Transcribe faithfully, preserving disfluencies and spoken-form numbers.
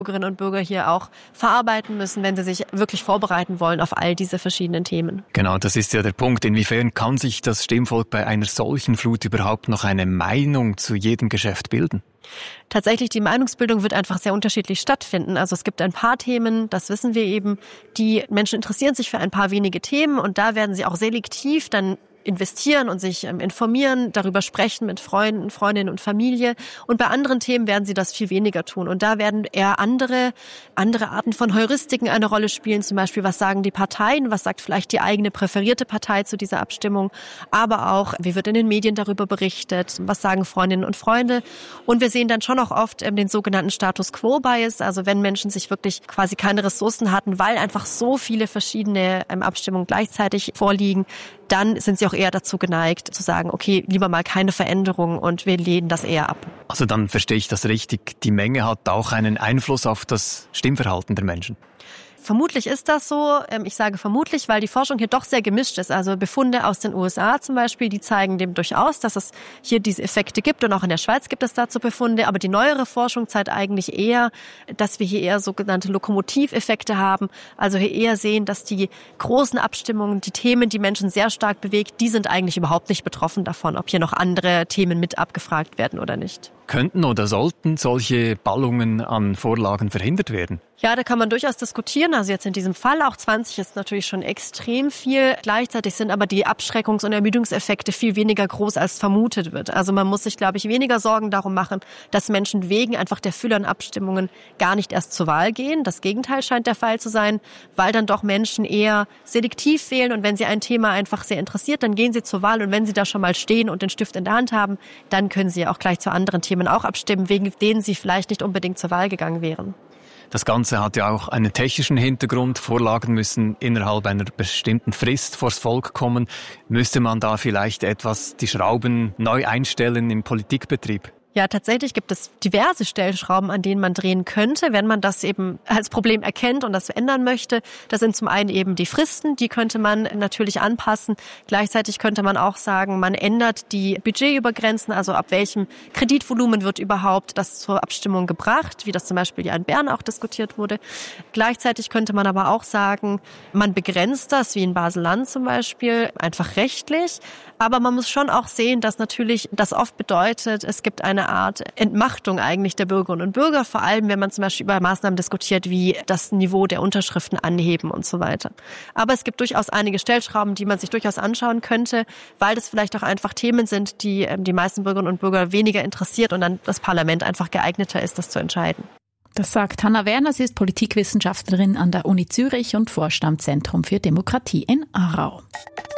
Bürgerinnen und Bürger hier auch verarbeiten müssen, wenn sie sich wirklich vorbereiten wollen auf all diese verschiedenen Themen. Genau, das ist ja der Punkt. Inwiefern kann sich das Stimmvolk bei einer solchen Flut überhaupt noch eine Meinung zu jedem Geschäft bilden? Tatsächlich, die Meinungsbildung wird einfach sehr unterschiedlich stattfinden. Also es gibt ein paar Themen, das wissen wir eben, die Menschen interessieren sich für ein paar wenige Themen und da werden sie auch selektiv dann investieren und sich ähm, informieren, darüber sprechen mit Freunden, Freundinnen und Familie. Und bei anderen Themen werden sie das viel weniger tun. Und da werden eher andere, andere Arten von Heuristiken eine Rolle spielen. Zum Beispiel, was sagen die Parteien? Was sagt vielleicht die eigene präferierte Partei zu dieser Abstimmung? Aber auch, wie wird in den Medien darüber berichtet? Was sagen Freundinnen und Freunde? Und wir sehen dann schon auch oft ähm, den sogenannten Status Quo Bias. Also wenn Menschen sich wirklich quasi keine Ressourcen hatten, weil einfach so viele verschiedene ähm, Abstimmungen gleichzeitig vorliegen, dann sind sie auch eher dazu geneigt, zu sagen, okay, lieber mal keine Veränderung und wir lehnen das eher ab. Also dann verstehe ich das richtig, die Menge hat auch einen Einfluss auf das Stimmverhalten der Menschen. Vermutlich ist das so. Ich sage vermutlich, weil die Forschung hier doch sehr gemischt ist. Also Befunde aus den U S A zum Beispiel, die zeigen dem durchaus, dass es hier diese Effekte gibt. Und auch in der Schweiz gibt es dazu Befunde. Aber die neuere Forschung zeigt eigentlich eher, dass wir hier eher sogenannte Lokomotiveffekte haben. Also hier eher sehen, dass die großen Abstimmungen, die Themen, die Menschen sehr stark bewegt, die sind eigentlich überhaupt nicht betroffen davon, ob hier noch andere Themen mit abgefragt werden oder nicht. Könnten oder sollten solche Ballungen an Vorlagen verhindert werden? Ja, da kann man durchaus diskutieren. Also jetzt in diesem Fall, auch zwanzig ist natürlich schon extrem viel. Gleichzeitig sind aber die Abschreckungs- und Ermüdungseffekte viel weniger groß, als vermutet wird. Also man muss sich, glaube ich, weniger Sorgen darum machen, dass Menschen wegen einfach der Fülle an Abstimmungen gar nicht erst zur Wahl gehen. Das Gegenteil scheint der Fall zu sein, weil dann doch Menschen eher selektiv wählen. Und wenn sie ein Thema einfach sehr interessiert, dann gehen sie zur Wahl. Und wenn sie da schon mal stehen und den Stift in der Hand haben, dann können sie auch gleich zu anderen Themen auch abstimmen, wegen denen sie vielleicht nicht unbedingt zur Wahl gegangen wären. Das Ganze hat ja auch einen technischen Hintergrund. Vorlagen müssen innerhalb einer bestimmten Frist vors Volk kommen. Müsste man da vielleicht etwas die Schrauben neu einstellen im Politikbetrieb? Ja, tatsächlich gibt es diverse Stellschrauben, an denen man drehen könnte, wenn man das eben als Problem erkennt und das ändern möchte. Das sind zum einen eben die Fristen, die könnte man natürlich anpassen. Gleichzeitig könnte man auch sagen, man ändert die Budgetübergrenzen, also ab welchem Kreditvolumen wird überhaupt das zur Abstimmung gebracht, wie das zum Beispiel ja in Bern auch diskutiert wurde. Gleichzeitig könnte man aber auch sagen, man begrenzt das, wie in Basel-Land zum Beispiel, einfach rechtlich. Aber man muss schon auch sehen, dass natürlich das oft bedeutet, es gibt eine Art Entmachtung eigentlich der Bürgerinnen und Bürger, vor allem wenn man zum Beispiel über Maßnahmen diskutiert, wie das Niveau der Unterschriften anheben und so weiter. Aber es gibt durchaus einige Stellschrauben, die man sich durchaus anschauen könnte, weil das vielleicht auch einfach Themen sind, die die meisten Bürgerinnen und Bürger weniger interessiert und dann das Parlament einfach geeigneter ist, das zu entscheiden. Das sagt Hanna Werner, sie ist Politikwissenschaftlerin an der Uni Zürich und forscht am Zentrum für Demokratie in Aarau.